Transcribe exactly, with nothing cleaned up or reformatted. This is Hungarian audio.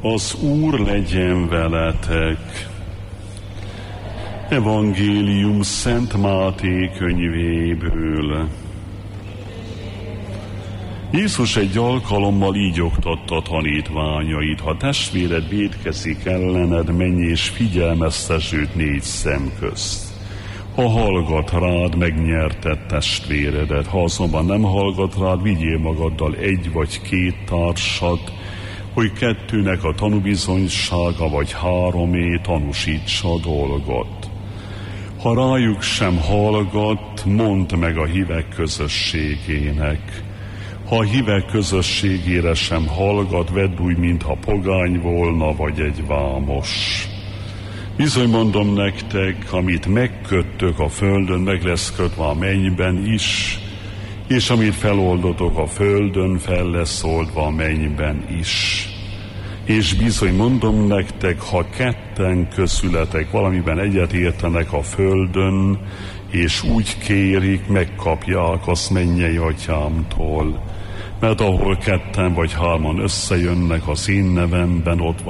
Az Úr legyen veletek. Evangélium Szent Máté könyvéből. Jézus egy alkalommal így oktatta tanítványait: ha testvéred vétkezik ellened, menj és figyelmeztess őt négy szem közt. Ha hallgat rád, megnyerted testvéredet, ha azonban nem hallgat rád, vigyél magaddal egy vagy két társat, hogy kettőnek a tanúbizonysága vagy háromé tanúsítsa a dolgot. Ha rájuk sem hallgat, mondd meg a hívek közösségének. Ha a hívek közösségére sem hallgat, vedd úgy, mintha pogány volna, vagy egy vámos. Bizony mondom nektek, amit megköttök a földön, meg lesz kötve a mennyben is, és amit feloldotok a földön, fel lesz oldva a mennyben is. És bizony mondom nektek, ha ketten közületek valamiben egyet értenek a földön, és úgy kérik, megkapják azt mennyei atyámtól. Mert ahol ketten vagy hárman összejönnek az én nevemben, ott